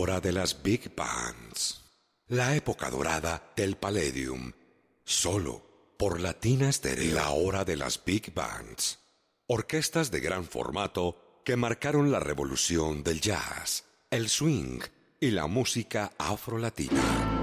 hora de las big bands. La época dorada del Palladium. Solo por Latina Stereo. La hora de las big bands. Orquestas de gran formato que marcaron la revolución del jazz, el swing y la música afrolatina.